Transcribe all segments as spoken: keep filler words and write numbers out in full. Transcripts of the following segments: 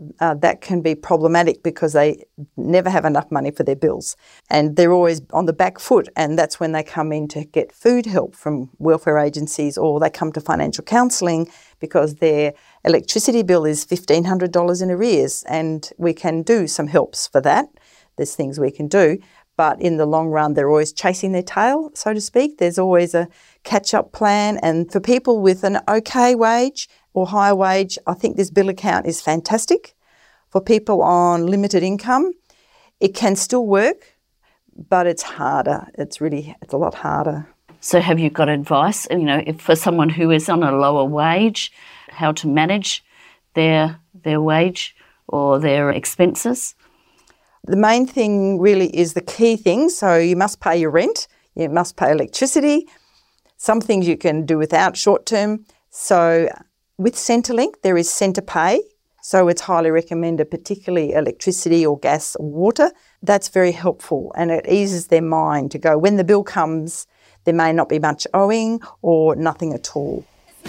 uh, that can be problematic because they never have enough money for their bills and they're always on the back foot, and that's when they come in to get food help from welfare agencies, or they come to financial counselling because their electricity bill is fifteen hundred dollars in arrears, and we can do some helps for that. There's things we can do, but in the long run they're always chasing their tail, so to speak. There's always a catch-up plan, and for people with an okay wage or higher wage, I think this bill account is fantastic. For people on limited income, it can still work, but it's harder. It's really, it's a lot harder. So have you got advice, you know, if for someone who is on a lower wage, how to manage their their wage or their expenses? The main thing really is the key thing. So you must pay your rent, you must pay electricity. Some things you can do without short term. So with Centrelink, there is Centrepay. So it's highly recommended, particularly electricity or gas or water. That's very helpful, and it eases their mind to go, when the bill comes, there may not be much owing or nothing at all.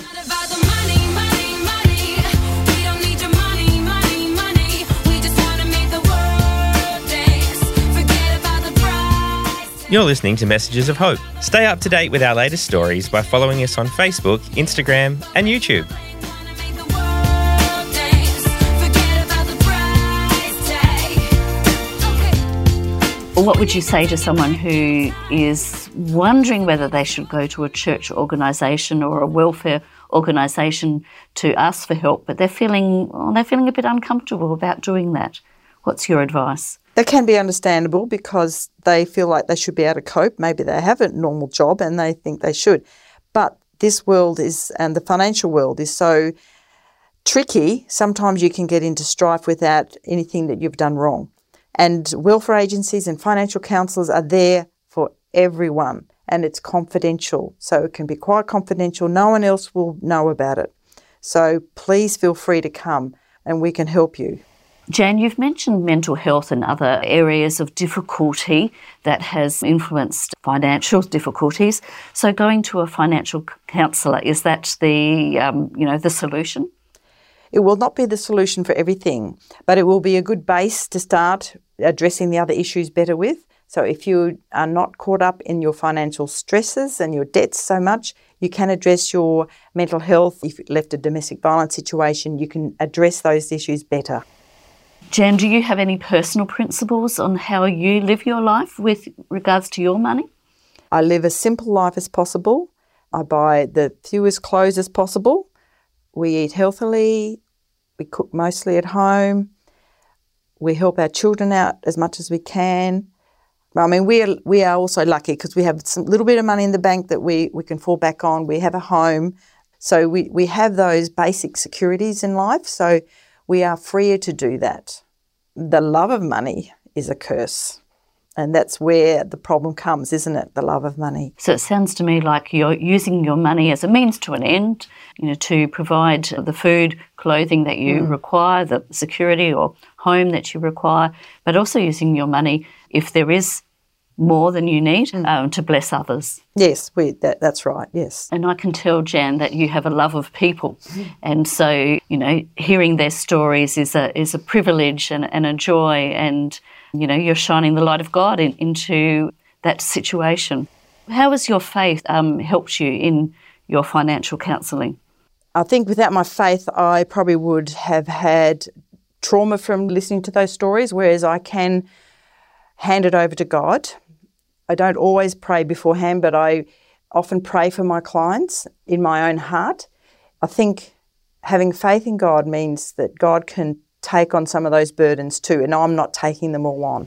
You're listening to Messages of Hope. Stay up to date with our latest stories by following us on Facebook, Instagram and YouTube. What would you say to someone who is wondering whether they should go to a church organisation or a welfare organisation to ask for help, but they're feeling oh, they're feeling a bit uncomfortable about doing that? What's your advice? That can be understandable because they feel like they should be able to cope. Maybe they have a normal job and they think they should. But this world is, and the financial world is so tricky, sometimes you can get into strife without anything that you've done wrong. And welfare agencies and financial counsellors are there for everyone, and it's confidential. So it can be quite confidential. No one else will know about it. So please feel free to come and we can help you. Jan, you've mentioned mental health and other areas of difficulty that has influenced financial difficulties. So going to a financial counsellor, is that the, um, you know, the solution? It will not be the solution for everything, but it will be a good base to start addressing the other issues better with. So if you are not caught up in your financial stresses and your debts so much, you can address your mental health. If you left a domestic violence situation, you can address those issues better. Jan, do you have any personal principles on how you live your life with regards to your money? I live a simple life as possible. I buy the fewest clothes as possible. We eat healthily. We cook mostly at home. We help our children out as much as we can. I mean, we are, we are also lucky because we have a little bit of money in the bank that we, we can fall back on. We have a home. So we, we have those basic securities in life. So we are freer to do that. The love of money is a curse. And that's where the problem comes, isn't it? The love of money. So it sounds to me like you're using your money as a means to an end, you know, to provide the food, clothing that you mm. require, the security or home that you require, but also using your money, if there is more than you need, mm. um, to bless others. Yes, we, that, that's right, yes. And I can tell, Jan, that you have a love of people. Mm. And so, you know, hearing their stories is a is a privilege and, and a joy, and you know, you're shining the light of God in, into that situation. How has your faith um, helped you in your financial counselling? I think without my faith, I probably would have had trauma from listening to those stories, whereas I can hand it over to God. I don't always pray beforehand, but I often pray for my clients in my own heart. I think having faith in God means that God can take on some of those burdens too, and I'm not taking them all on.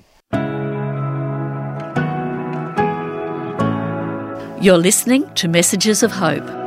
You're listening to Messages of Hope.